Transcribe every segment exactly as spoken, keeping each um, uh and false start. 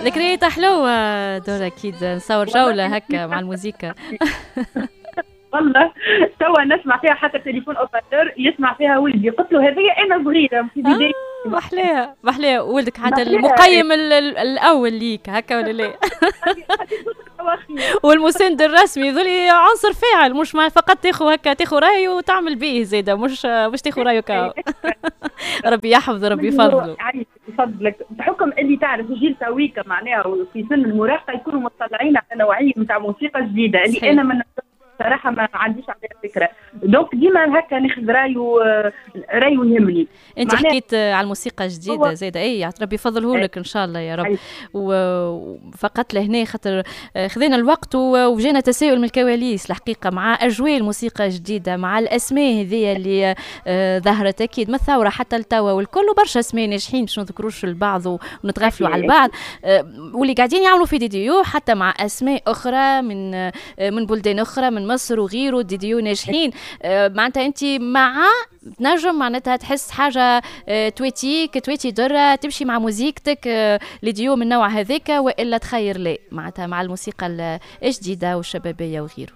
ذكريات حلوة دور أكيد نصور جولة هكا مع الموسيقى. والله توا نسمع فيها حتى تليفون اوبراتور يسمع فيها ولدي، قلت له هذه انا صغيره في بدايه آه محلاها محلاها ولدك حتى المقيم الاول ليك هكا ولا لا؟ والمساند الرسمي ذولي عنصر فاعل، مش فقط تاخذ هكا تاخذ رايه وتعمل به زاده، مش مش تاخذ رايه كاو. ربي يحفظ ربي يفضله يفضلك بحكم اللي تعرف جيل تويكا معناها في سن المراهقه يكونوا مطلعين على نوعيه نتاع موسيقى جديده اللي انا من صراحه ما عنديش عليها فكره، دونك ديما هكا ناخذ رايو رايو يهمني. انت حكيت على الموسيقى الجديده زاده، اي ربي يفضله لك ان شاء الله يا رب. وفقط لهنا خاطر خذينا الوقت وجينا تساؤل من الكواليس الحقيقه مع اجواء الموسيقى الجديده، مع الاسماء هذه اللي ظهرت اكيد من الثوره حتى لتوا، والكل برشا اسماء ناجحين باش نذكروش البعض ونتغافلوا على البعض، واللي قاعدين يعملوا في ديديو حتى مع اسماء اخرى من من بلدان اخرى من مصر وغيره ديديو ناجحين. أه معناتها انت مع تنجم معناتها تحس حاجه أه تويتيك تويتي دره تمشي مع موزيكتك أه لديو من النوع هذاك، والا تخير لا معناتها مع الموسيقى الجديده والشبابيه وغيره؟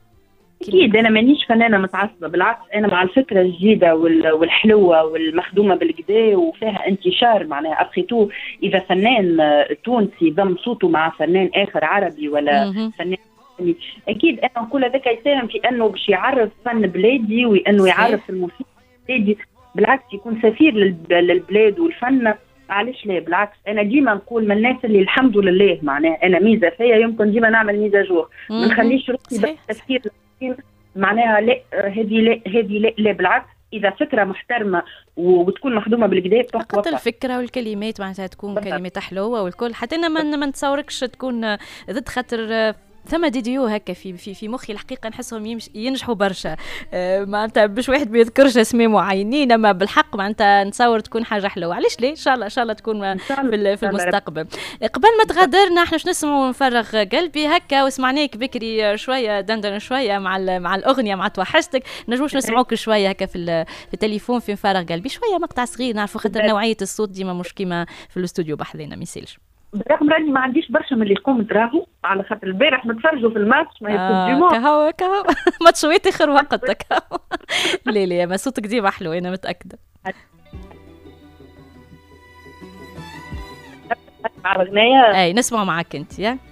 اكيد انا مانيش فنانه متعصبه، بالعكس انا مع الفكره الجديده والحلوه والمخدومه بالكدا وفيها انتشار. معناها ابخيتو اذا فنان تونسي ضم صوته مع فنان اخر عربي ولا فنان اكيد انا نقول هذاك يساهم في انه باش يعرف فن بلادي وانه يعرف الموسيقى بلادي، بالعكس يكون سفير للبلاد والفن. علاش لا؟ بالعكس انا ديما نقول من الناس اللي الحمد لله معناها انا ميزه فيا يمكن ديما نعمل ميزه جور، ما نخليش روحي بالتفكير معناها لا هذه لا هذه لا, لا بالعكس اذا فكره محترمه وتكون مخدومه بالكدا فقط الفكره والكلمات معناتها تكون بالضبط. كلمات حلوه والكل حتى انا ما ما نتصوركش تكون ضد خاطر ثم ديديو هكا في في في مخي الحقيقه نحسهم ينجحوا برشا. أه معناتها باش واحد ما يذكرش اسماء معينين، اما بالحق معناتها نتصور تكون حاجه حلوه. علاش ليه؟ ان شاء الله ان شاء الله تكون في, في المستقبل. قبل ما تغادرنا احنا نسمعوا نفرغ قلبي هكا، وسمعناك بكري شويه دندن شويه مع مع الاغنيه مع توحشتك، نجموش نسمعوك شويه هكا في في التليفون في نفرغ قلبي شويه مقطع صغير نعرفوا خاطر نوعيه الصوت ديما مش كيما في الاستوديو بحذنا ما يسالش. بالرغم راني ما عنديش برشا من اللي قمت راهو على خاطر البارح نتفرجوا في الماتش ما يكون ديما كهو كهو ماتشويت اخر وقتك. لا لا ما صوتك ديما حلو انا متاكده. مع الاغنيه اي نسمع معك انت يا